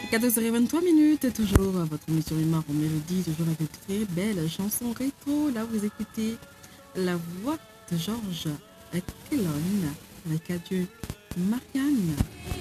14h23 minutes, toujours à votre émission Mémoire en Mélodie, toujours avec une très belle chanson rétro. Là, vous écoutez la voix de Georges Kellon avec Adieu Marianne.